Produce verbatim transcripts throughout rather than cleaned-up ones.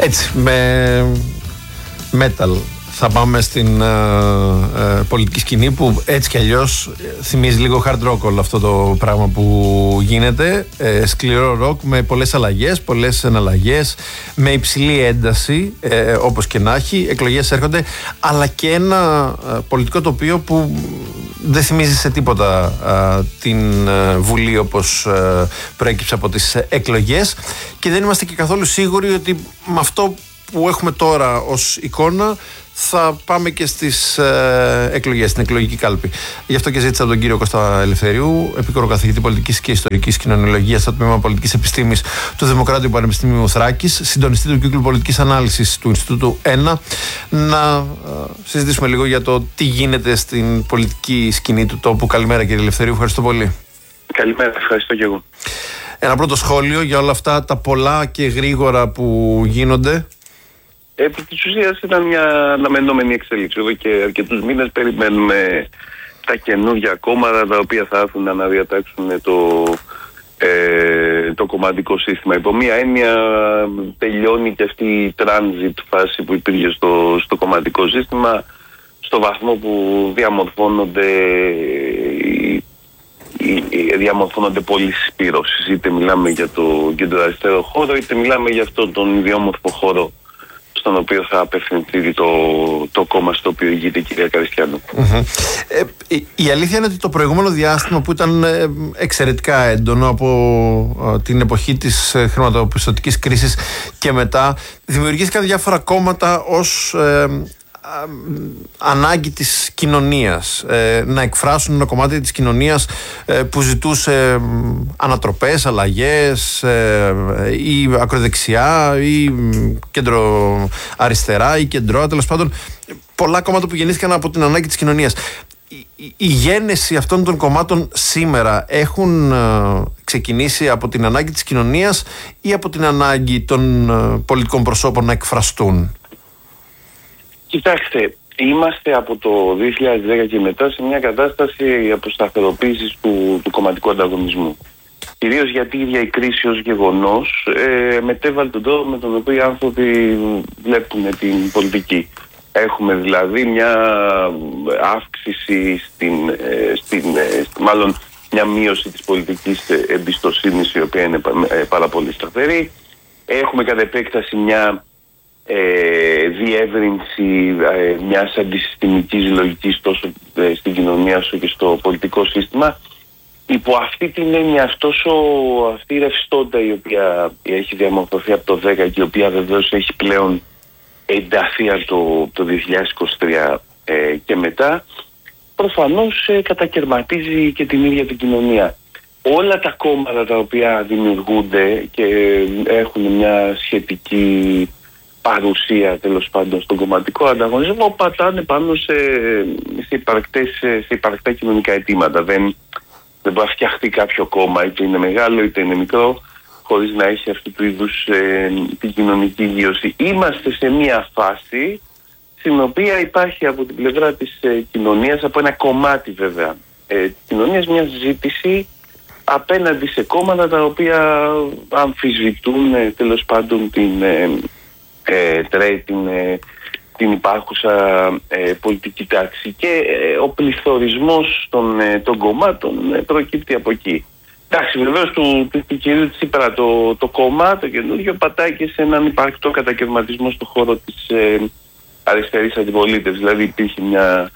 Έτσι, με metal θα πάμε στην ε, ε, πολιτική σκηνή που έτσι κι αλλιώς θυμίζει λίγο hard rock όλο αυτό το πράγμα που γίνεται. Ε, σκληρό rock με πολλές αλλαγές, πολλές εναλλαγές, με υψηλή ένταση, ε, όπως και να έχει. Εκλογές έρχονται, αλλά και ένα ε, πολιτικό τοπίο που δεν θυμίζει σε τίποτα ε, την ε, Βουλή όπως ε, προέκυψε από τις εκλογές, και δεν είμαστε και καθόλου σίγουροι ότι με αυτό που έχουμε τώρα ως εικόνα θα πάμε και στις ε, εκλογές, στην εκλογική κάλπη. Γι' αυτό και ζήτησα από τον κύριο Κώστα Ελευθερίου, επίκορο καθηγητή πολιτικής και ιστορικής κοινωνιολογίας στο τμήμα πολιτικής επιστήμης του Δημοκράτιου Πανεπιστημίου Θράκης, συντονιστή του κύκλου πολιτικής ανάλυσης του Ινστιτούτου ένα, να ε, συζητήσουμε λίγο για το τι γίνεται στην πολιτική σκηνή του τόπου. Καλημέρα, κύριε Ελευθερίου, ευχαριστώ πολύ. Καλημέρα, ευχαριστώ και εγώ. Ένα πρώτο σχόλιο για όλα αυτά τα πολλά και γρήγορα που γίνονται. Επί της ουσίας ήταν μια αναμενόμενη εξέλιξη. Εδώ και αρκετούς μήνες περιμένουμε τα καινούργια κόμματα τα οποία θα έρθουν να αναδιατάξουν το, ε, το κομματικό σύστημα. Υπό μία έννοια τελειώνει και αυτή η transit φάση που υπήρχε στο, στο κομματικό σύστημα, στο βαθμό που διαμορφώνονται διαμορφώνονται πολλές συσπήρωσες. Είτε μιλάμε για το κεντροαριστερό χώρο, είτε μιλάμε για αυτόν τον ιδιόμορφο χώρο στον οποίο θα απευθυνθεί το, το κόμμα στο οποίο ηγείται η κυρία Καριστιανού. Mm-hmm. Ε, η, η αλήθεια είναι ότι το προηγούμενο διάστημα, που ήταν ε, εξαιρετικά έντονο από ε, την εποχή της ε, χρηματοπιστωτικής κρίσης και μετά, δημιουργήθηκαν διάφορα κόμματα ως ε, ανάγκη της κοινωνίας, ε, να εκφράσουν ένα κομμάτι της κοινωνίας ε, που ζητούσε ανατροπές, αλλαγές, ε, ή ακροδεξιά ή κέντρο αριστερά ή κεντρό, τέλος πάντων πολλά κόμματα που γεννήθηκαν από την ανάγκη της κοινωνίας. Η, η, η γέννηση αυτών των κομμάτων σήμερα έχουν ε, ξεκινήσει από την ανάγκη της κοινωνίας ή από την ανάγκη των ε, πολιτικών προσώπων να εκφραστούν? Κοιτάξτε, είμαστε από το δύο χιλιάδες δέκα και μετά σε μια κατάσταση αποσταθεροποίησης του, του κομματικού ανταγωνισμού. Κυρίως γιατί η ίδια η κρίση ως γεγονός ε, μετέβαλε τον τρόπο με τον οποίο οι άνθρωποι βλέπουν την πολιτική. Έχουμε δηλαδή μια αύξηση, στην, ε, στην, ε, μάλλον μια μείωση της πολιτικής εμπιστοσύνης, η οποία είναι πάρα πολύ σταθερή. Έχουμε κατ' επέκταση μια Ε, διεύρυνση ε, μιας αντισυστημικής λογικής τόσο ε, στην κοινωνία όσο και στο πολιτικό σύστημα. Υπό αυτή την έννοια, αυτός ο, αυτή η ρευστότητα η οποία έχει διαμορφωθεί από το δέκα και η οποία βεβαίως έχει πλέον ενταθεί από το, το δύο χιλιάδες είκοσι τρία ε, και μετά, προφανώς ε, κατακαιρματίζει και την ίδια την κοινωνία. Όλα τα κόμματα τα οποία δημιουργούνται και έχουν μια σχετική παρουσία τέλος πάντων στον κομματικό ανταγωνισμό, πατάνε πάνω σε, σε, υπαρκτές, σε υπαρκτά κοινωνικά αιτήματα. Δεν, δεν μπορεί να φτιαχτεί κάποιο κόμμα, είτε είναι μεγάλο είτε είναι μικρό, χωρίς να έχει αυτού του είδους ε, την κοινωνική υγείωση. Είμαστε σε μια φάση στην οποία υπάρχει από την πλευρά της ε, κοινωνίας, από ένα κομμάτι βέβαια ε, της κοινωνίας, μια ζήτηση απέναντι σε κόμματα τα οποία αμφισβητούν ε, τέλος πάντων την ε, Ε, τρέ, την, ε, την υπάρχουσα ε, πολιτική τάξη, και ε, ο πληθωρισμός των, ε, των κομμάτων ε, προκύπτει από εκεί. Εντάξει, βεβαίως του, του, του κυρίου Τσίπρα το, το κόμμα, το καινούργιο, πατάει και σε έναν υπαρκτό κατακαιρματισμό στον χώρο της ε, αριστερής αντιπολίτευσης. Δηλαδή υπήρχε μια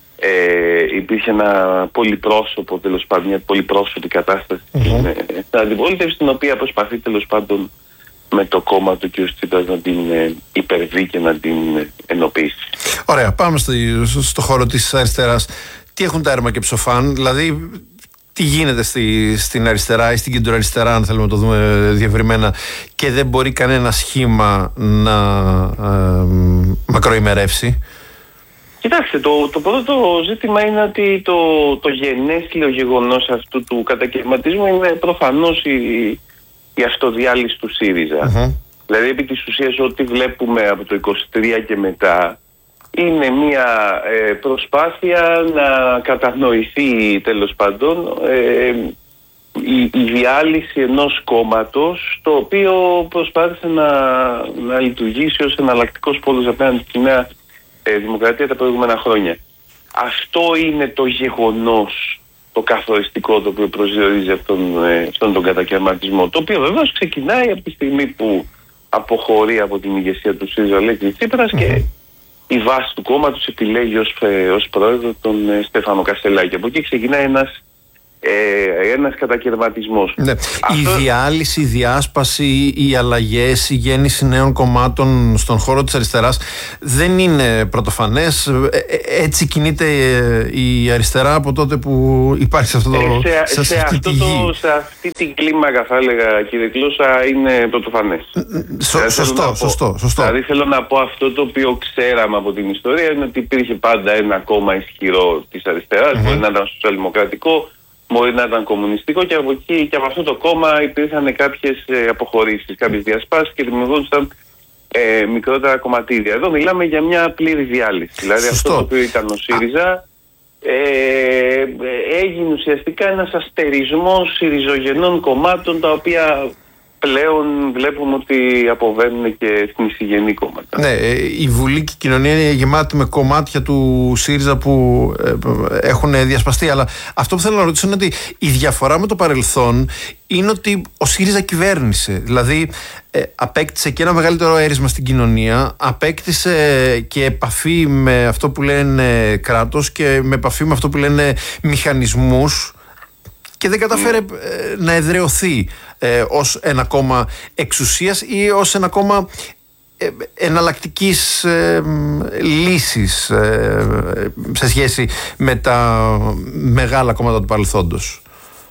ε, υπήρχε ένα πολυπρόσωπο, τέλος πάντων, μια πολυπρόσωπη κατάσταση mm-hmm. στην, ε, στην αντιπολίτευση, την οποία προσπαθεί τέλος πάντων με το κόμμα του κ. Τσίπρας να την ε, υπερβεί και να την ε, ενοποιήσει. Ωραία, πάμε στο, στο χώρο της αριστεράς. Τι έχουν τα έρμα και ψοφάν, δηλαδή τι γίνεται στη, στην αριστερά ή στην κεντροαριστερά, αν θέλουμε να το δούμε διευρυμένα, και δεν μπορεί κανένα σχήμα να ε, μακροημερεύσει? Κοιτάξτε, το, το πρώτο ζήτημα είναι ότι το, το γενέσθλιο γεγονός αυτού του κατακαιρματισμού είναι προφανώς η, η αυτοδιάλυση του ΣΥΡΙΖΑ. Uh-huh. Δηλαδή, επί της ουσίας, ό,τι βλέπουμε από το είκοσι τρία και μετά είναι μια ε, προσπάθεια να κατανοηθεί, τέλος πάντων, ε, η, η διάλυση ενός κόμματος το οποίο προσπάθησε να, να λειτουργήσει ως εναλλακτικός πόλος απέναντι στη Νέα ε, Δημοκρατία τα προηγούμενα χρόνια. Αυτό είναι το γεγονός, το καθοριστικό, το οποίο προσδιορίζει αυτόν, ε, αυτόν τον κατακαιρματισμό, το οποίο βεβαίως ξεκινάει από τη στιγμή που αποχωρεί από την ηγεσία του ΣΥΡΙΖΑ Αλέξη Τσίπρας mm-hmm. και η βάση του κόμματος επιλέγει ως, ε, ως πρόεδρο τον ε, Στέφανο Κασσελάκη. Από εκεί ξεκινάει ένας Ε, ένας κατακαιρματισμός. Ναι. Αυτό... Η διάλυση, η διάσπαση, οι αλλαγές, η γέννηση νέων κομμάτων στον χώρο της αριστεράς δεν είναι πρωτοφανές. Ε, έτσι κινείται η αριστερά από τότε που υπάρχει σε αυτό το, ε, σε, σε, σε, αυτή αυτό το, σε αυτή την κλίμακα, θα έλεγα, κύριε Κλώσσα, είναι πρωτοφανές. Σω, δηλαδή, σωστό, σωστό, σωστό. Δηλαδή θέλω να πω, αυτό το οποίο ξέραμε από την ιστορία είναι ότι υπήρχε πάντα ένα κόμμα ισχυρό της αριστεράς, mm-hmm. μπορεί να ήταν σοσιαλδημοκρατικό, μπορεί να ήταν κομμουνιστικό, και από εκεί και από αυτό το κόμμα υπήρχαν κάποιες ε, αποχωρήσεις, κάποιες διασπάσεις και δημιουργούνταν ε, μικρότερα κομματίδια. Εδώ μιλάμε για μια πλήρη διάλυση. Δηλαδή Σωστό. αυτό το οποίο ήταν ο ΣΥΡΙΖΑ ε, έγινε ουσιαστικά ένας αστερισμός συριζογενών κομμάτων, τα οποία πλέον βλέπουμε ότι αποβαίνουν και θνησιγενή κόμματα. Ναι, η Βουλή και η κοινωνία είναι γεμάτη με κομμάτια του ΣΥΡΙΖΑ που έχουν διασπαστεί. Αλλά αυτό που θέλω να ρωτήσω είναι ότι η διαφορά με το παρελθόν είναι ότι ο ΣΥΡΙΖΑ κυβέρνησε. Δηλαδή ε, απέκτησε και ένα μεγαλύτερο έρισμα στην κοινωνία, απέκτησε και επαφή με αυτό που λένε κράτος και με επαφή με αυτό που λένε μηχανισμούς, και δεν καταφέρε ε, να εδραιωθεί ε, ως ένα κόμμα εξουσίας ή ως ένα κόμμα ε, εναλλακτικής ε, λύσης ε, σε σχέση με τα μεγάλα κόμματα του παρελθόντος.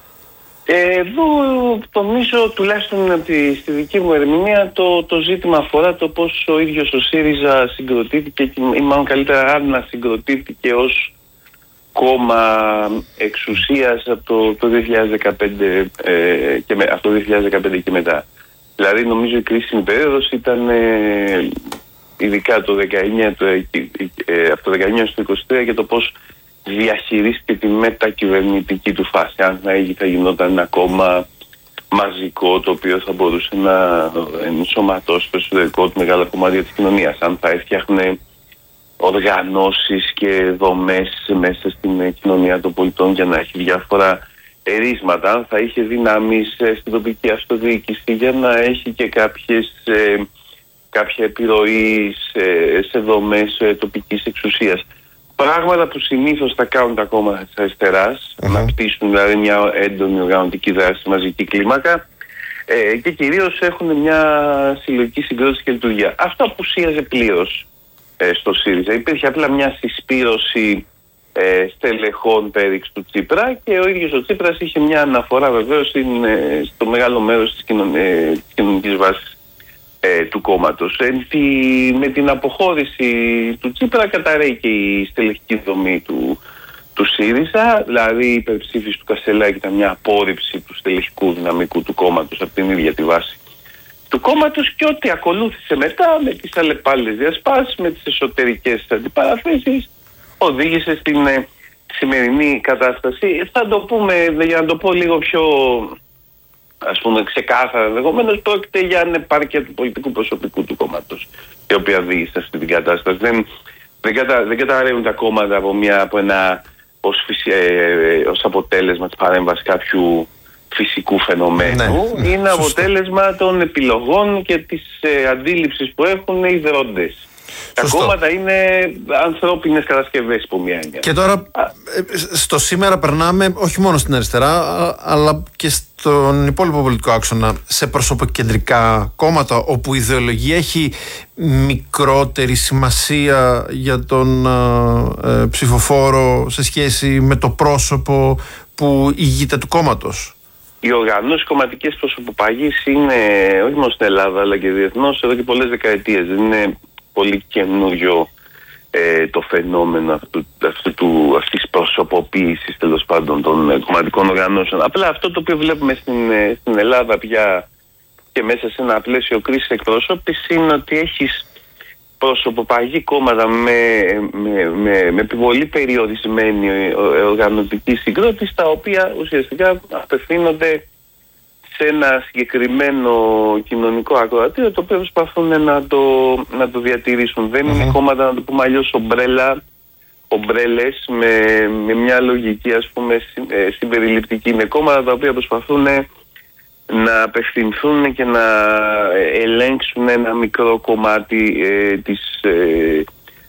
Εδώ νομίζω, τουλάχιστον στη δική μου ερμηνεία, το, το ζήτημα αφορά το πώς ο ίδιος ο ΣΥΡΙΖΑ συγκροτήθηκε, ή μάλλον καλύτερα αν να συγκροτήθηκε ως κόμμα εξουσίας από το, το δύο χιλιάδες δεκαπέντε, ε, και με, από το δύο χιλιάδες δεκαπέντε και μετά. Δηλαδή νομίζω η κρίσιμη περίοδος ήταν ε, ειδικά το δεκαεννιά, το, ε, ε, από το δεκαεννιά στο είκοσι τρία, για το πώς διαχειρίστηκε τη μετακυβερνητική του φάση. Αν θα, θα γινόταν ένα κόμμα μαζικό, το οποίο θα μπορούσε να ενσωματώσει στο εσωτερικό του μεγάλα κομμάτια της κοινωνίας. Αν θα έφτιαχνε οργανώσεις και δομές μέσα στην κοινωνία των πολιτών για να έχει διάφορα ερίσματα, αν θα είχε δυνάμεις στην τοπική αυτοδιοίκηση για να έχει και κάποιες, ε, κάποια επιρροή σε, σε δομές ε, τοπικής εξουσίας. Πράγματα που συνήθως θα κάνουν τα κόμματα της αριστεράς, uh-huh. να πτήσουν δηλαδή μια έντονη οργανωτική δράση σε μαζική κλίμακα, ε, και κυρίως έχουν μια συλλογική συγκρότηση και λειτουργία. Αυτό απουσίαζε πλήρως ε, στο ΣΥΡΙΖΑ. Υπήρχε απλά μια συσπήρωση ε, στελεχών πέριξ του Τσίπρα, και ο ίδιος ο Τσίπρας είχε μια αναφορά βεβαίως ε, στο μεγάλο μέρος της, κοινων, ε, της κοινωνικής βάσης ε, του κόμματος. Ε, τη, με την αποχώρηση του Τσίπρα καταραίει και η στελεχική δομή του, του ΣΥΡΙΖΑ, δηλαδή η υπερψήφιση του Κασσελάκη ήταν μια απόρριψη του στελεχικού δυναμικού του κόμματος από την ίδια τη βάση του κόμματος, και ό,τι ακολούθησε μετά με τις αλλεπάλληλες διασπάσεις, με τις εσωτερικές αντιπαραθέσεις, οδήγησε στην ε, σημερινή κατάσταση. Θα το πούμε, για να το πω λίγο πιο, ας πούμε, ξεκάθαρα, ενδεχομένως πρόκειται για ανεπάρκεια του πολιτικού προσωπικού του κόμματος, η οποία οδήγησε σε αυτή την κατάσταση. Δεν, δεν, κατα, δεν καταραίουν τα κόμματα από, μια, από ένα ως, ε, ως αποτέλεσμα της παρέμβασης κάποιου φυσικού φαινομένου. Ναι, είναι σωστό. Αποτέλεσμα των επιλογών και της ε, αντίληψης που έχουν οι δρόντες. Τα κόμματα είναι ανθρώπινες κατασκευές από μια έννοια. Και τώρα στο σήμερα περνάμε όχι μόνο στην αριστερά, αλλά και στον υπόλοιπο πολιτικό άξονα, σε προσωποκεντρικά κόμματα, όπου η ιδεολογία έχει μικρότερη σημασία για τον ε, ψηφοφόρο σε σχέση με το πρόσωπο που ηγείται του κόμματος. Οι οργανώσεις κομματικές προσωποπαγής είναι όχι μόνο στην Ελλάδα αλλά και διεθνώς εδώ και πολλές δεκαετίες. Δεν είναι πολύ καινούριο ε, το φαινόμενο αυτού, αυτού του, αυτής της προσωποποίησης, τέλος πάντων, των κομματικών οργανώσεων. Απλά αυτό το οποίο βλέπουμε στην, στην Ελλάδα πια και μέσα σε ένα πλαίσιο κρίσης εκπροσώπησης είναι ότι έχεις προσωποπαγή κόμματα με, με, με, με επιβολή περιορισμένη οργανωτική συγκρότηση, τα οποία ουσιαστικά απευθύνονται σε ένα συγκεκριμένο κοινωνικό ακροατήριο, το οποίο προσπαθούν να το, να το διατηρήσουν. Δεν είναι κόμματα, να το πούμε αλλιώς, ομπρέλα, ομπρέλες με, με μια λογική, ας πούμε, συμπεριληπτική. Είναι κόμματα τα οποία προσπαθούν να απευθυνθούν και να ελέγξουν ένα μικρό κομμάτι ε, της, ε,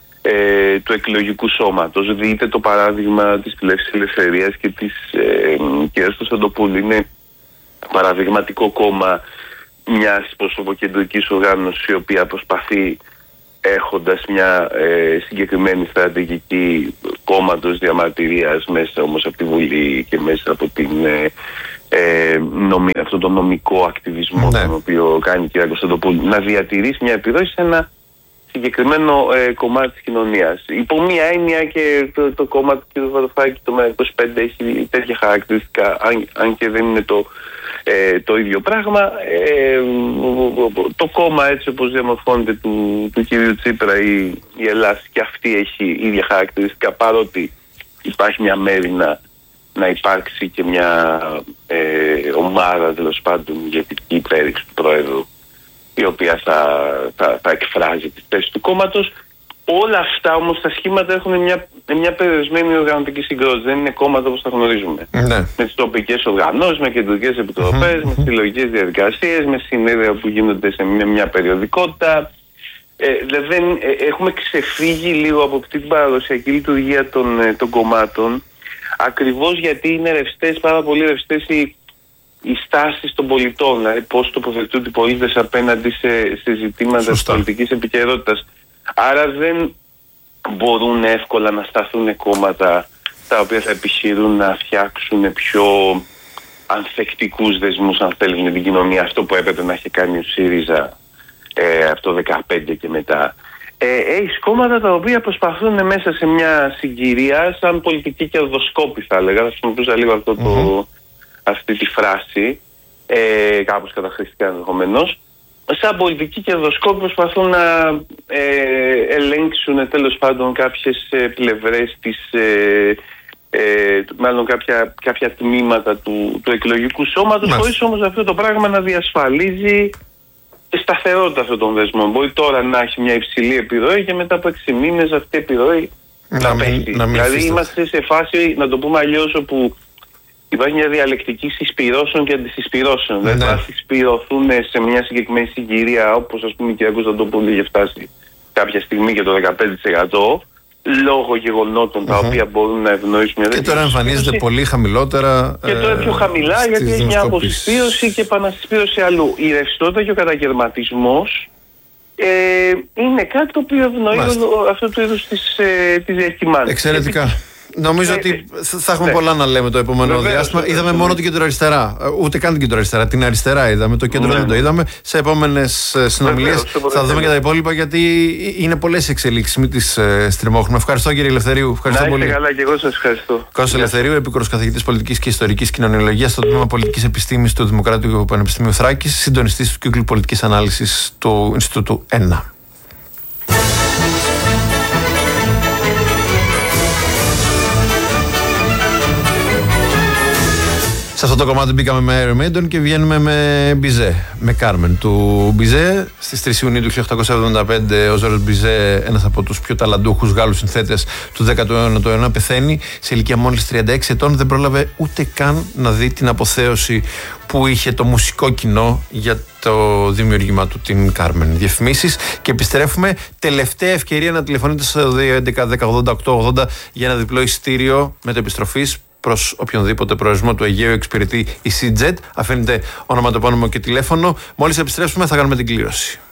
ε, του εκλογικού σώματος. Δείτε το παράδειγμα της Πλεύσης Ελευθερίας και της ε, κ. Κωνσταντοπούλου. Είναι παραδειγματικό κόμμα μιας προσωποκεντρικής οργάνωσης, η οποία προσπαθεί, έχοντας μια ε, συγκεκριμένη στρατηγική κόμματος διαμαρτυρίας, μέσα όμως από τη Βουλή και μέσα από την, ε, ε, νομι, αυτό το νομικό ακτιβισμό, ναι, τον οποίο κάνει η κ. Κωνσταντοπούλου, να διατηρήσει μια επιρροή σε ένα συγκεκριμένο ε, κομμάτι της κοινωνίας. Υπό μία έννοια και το, το κόμμα του κ. Βαρουφάκη, το είκοσι πέντε, έχει τέτοια χαρακτηριστικά, αν, αν και δεν είναι το, ε, το ίδιο πράγμα. Ε, το κόμμα, έτσι όπως διαμορφώνεται, του, του κ. Τσίπρα, η, η Ελλάδα, και αυτή έχει ίδια χαρακτηριστικά, παρότι υπάρχει μια μέρημνα να υπάρξει και μια ε, ομάδα, τέλος πάντων, για την υπέρηξη του Πρόεδρου, η οποία θα, θα, θα εκφράζει τις θέσεις του κόμματος. Όλα αυτά όμως τα σχήματα έχουν μια, μια περιορισμένη οργανωτική συγκρότηση. Δεν είναι κόμματα όπως τα γνωρίζουμε. Ναι. Με τις τοπικές οργανώσεις, με κεντρικές επιτροπές, με συλλογικές διαδικασίες, με συνέδρια που γίνονται σε μια, μια περιοδικότητα. Ε, δηλαδή ε, έχουμε ξεφύγει λίγο από αυτή την παραδοσιακή λειτουργία των, ε, των κομμάτων, ακριβώς γιατί είναι ρευστές, πάρα πολύ ρευστές οι οι στάσεις των πολιτών, δηλαδή πώς τοποθετούνται οι πολίτες απέναντι σε, σε ζητήματα της πολιτικής επικαιρότητας. Άρα δεν μπορούν εύκολα να σταθούν κόμματα τα οποία θα επιχειρούν να φτιάξουν πιο ανθεκτικούς δεσμούς, αν θέλουν, με την κοινωνία. Αυτό που έπρεπε να έχει κάνει ο ΣΥΡΙΖΑ ε, από το δεκαπέντε και μετά. Ε, έχεις κόμματα τα οποία προσπαθούν μέσα σε μια συγκυρία, σαν πολιτική κερδοσκόπη, θα έλεγα, θα χρησιμοποιούσα λίγο αυτό το, mm-hmm. αυτή τη φράση, ε, κάπως καταχρηστικά ενδεχομένως, σαν πολιτική κερδοσκόπη προσπαθούν να ε, ελέγξουν, τέλος πάντων, κάποιες ε, πλευρές της, ε, ε, μάλλον κάποια, κάποια τμήματα του, του εκλογικού σώματος, χωρίς όμως αυτό το πράγμα να διασφαλίζει σταθερότητα αυτών των δεσμών. Μπορεί τώρα να έχει μια υψηλή επιρροή και μετά από έξι μήνες αυτή η επιρροή να, να πέσει. Να δηλαδή φύστε. Είμαστε σε φάση, να το πούμε αλλιώς, όπου υπάρχει μια διαλεκτική συσπυρώσεων και αντισυσπυρώσεων. Ναι. Δηλαδή θα συσπυρωθούν σε μια συγκεκριμένη συγκυρία, όπως ας πούμε η κ. Κωνσταντοπούλου είχε φτάσει κάποια στιγμή και το δεκαπέντε τοις εκατό, λόγω γεγονότων τα mm-hmm. οποία μπορούν να ευνοήσουν μια τέτοια. Και τώρα εμφανίζεται πολύ χαμηλότερα. Και τώρα πιο χαμηλά, ε, γιατί έχει μια αποσυσπήρωση και επανασυσπήρωση αλλού. Η ρευστότητα και ο καταγερματισμός ε, είναι κάτι το οποίο ευνοεί αυτού του είδους της, ε, της διακυμάνσης. Εξαιρετικά. Νομίζω ε, ότι θα έχουμε ναι. πολλά να λέμε το επόμενο Βεβαίως, διάστημα. Είδαμε ναι. μόνο την κεντροαριστερά. Ούτε καν την κεντροαριστερά. Την αριστερά είδαμε. Το κέντρο ναι. δεν το είδαμε. Σε επόμενες συνομιλίες θα δούμε και τα υπόλοιπα, γιατί είναι πολλές εξελίξεις. Μην τις ε, στριμώχνουμε. Ευχαριστώ, κύριε Ελευθερίου. Ευχαριστώ να είστε πολύ. Καλά, και εγώ σας ευχαριστώ. Κώστας Ελευθερίου, επίκορος καθηγητής πολιτικής και ιστορικής κοινωνιολογίας στο τμήμα πολιτικής επιστήμης του Δημοκρατικού Πανεπιστημίου Θράκης, συντονιστής του κύκλου πολιτικής ανάλυσης του Ινστιτούτου ένα. Σε αυτό το κομμάτι μπήκαμε με Iron Maiden και βγαίνουμε με Μπιζέ, με Κάρμεν του Μπιζέ. Στις τρεις Ιουνίου του χίλια οκτακόσια εβδομήντα πέντε ο Ζόρζ Μπιζέ, ένας από τους πιο ταλαντούχους Γάλλους συνθέτες του δέκατου αιώνα, πεθαίνει σε ηλικία μόλις τριάντα έξι ετών. Δεν πρόλαβε ούτε καν να δει την αποθέωση που είχε το μουσικό κοινό για το δημιούργημα του, την Κάρμεν. Διαφημίσεις και επιστρέφουμε. Τελευταία ευκαιρία να τηλεφωνείτε στο δύο έντεκα δέκα ογδόντα οκτώ ογδόντα για ένα διπλό εισιτήριο μετεπιστροφής προς οποιονδήποτε προορισμό του Αιγαίου εξυπηρετεί η Σι Τζετ. Αφήνετε ονοματεπώνυμο και τηλέφωνο. Μόλις επιστρέψουμε θα κάνουμε την κλήρωση.